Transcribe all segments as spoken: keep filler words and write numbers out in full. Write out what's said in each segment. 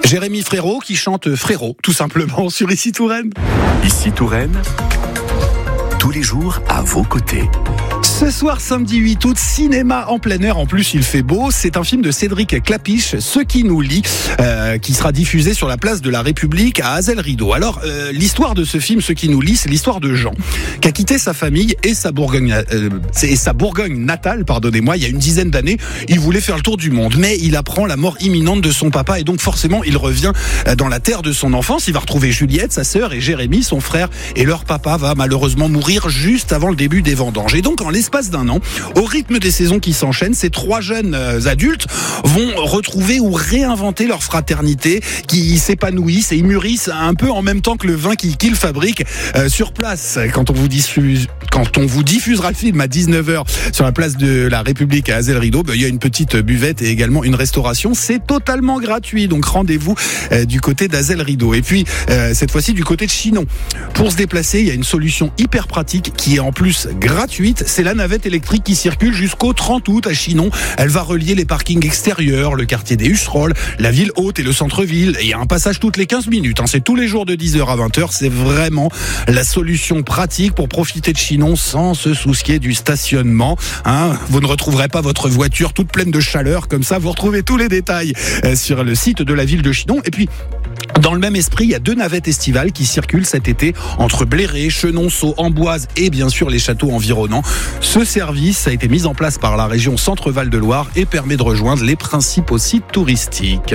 Jérémy Frérot qui chante Frérot, tout simplement, sur Ici Touraine. Ici Touraine, tous les jours à vos côtés. Ce soir, samedi huit août, cinéma en plein air. En plus, il fait beau. C'est un film de Cédric Clapiche, Ce qui nous lie, euh, qui sera diffusé sur la place de la République à Azel-Rideau. Alors, euh, l'histoire de ce film, Ce qui nous lie, c'est l'histoire de Jean, qui a quitté sa famille et sa Bourgogne, euh, et sa Bourgogne natale, pardonnez-moi, il y a une dizaine d'années. Il voulait faire le tour du monde, mais il apprend la mort imminente de son papa et donc forcément, il revient dans la terre de son enfance. Il va retrouver Juliette, sa sœur, et Jérémy, son frère, et leur papa va malheureusement mourir juste avant le début des vendanges. Et donc, en l'espace d'un an, au rythme des saisons qui s'enchaînent, ces trois jeunes adultes vont retrouver ou réinventer leur fraternité, qui s'épanouissent et mûrissent un peu en même temps que le vin qu'ils fabriquent euh, sur place. Quand on vous diffuse, quand on vous diffusera le film à dix-neuf heures sur la place de la République à Azel-Rideau, ben, il y a une petite buvette et également une restauration. C'est totalement gratuit, donc rendez-vous euh, du côté d'Azel-Rideau. Et puis, euh, cette fois-ci, du côté de Chinon. Pour se déplacer, il y a une solution hyper pratique qui est en plus gratuite. C'est la navette électrique qui circule jusqu'au trente août à Chinon. Elle va relier les parkings extérieurs, le quartier des Husserolles, la ville haute et le centre-ville. Il y a un passage toutes les quinze minutes. Hein. C'est tous les jours de dix heures à vingt heures. C'est vraiment la solution pratique pour profiter de Chinon sans se soucier du stationnement. Hein. Vous ne retrouverez pas votre voiture toute pleine de chaleur comme ça. Vous retrouvez tous les détails sur le site de la ville de Chinon. Et puis, dans le même esprit, il y a deux navettes estivales qui circulent cet été entre Bléré, Chenonceau, Amboise et bien sûr les châteaux environnants. Ce service a été mis en place par la région Centre-Val de Loire et permet de rejoindre les principaux sites touristiques.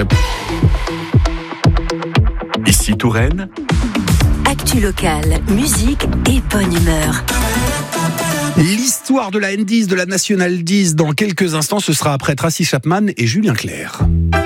Ici Touraine, actu locale, musique et bonne humeur. L'histoire de la N dix, de la National dix, dans quelques instants, ce sera après Tracy Chapman et Julien Clerc.